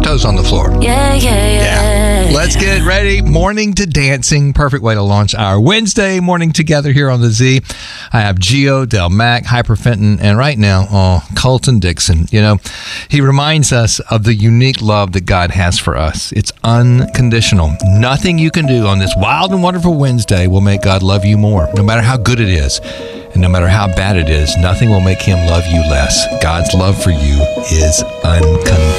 toes on the floor. Yeah. Let's get ready. Morning to dancing. Perfect way to launch our Wednesday morning together here on the Z. I have Gio, Del Mac, Hyper Fenton, and right now, Colton Dixon. You know, he reminds us of the unique love that God has for us. It's unconditional. Nothing you can do on this wild and wonderful Wednesday will make God love you more, no matter how good it is. And no matter how bad it is, nothing will make him love you less. God's love for you is unconditional.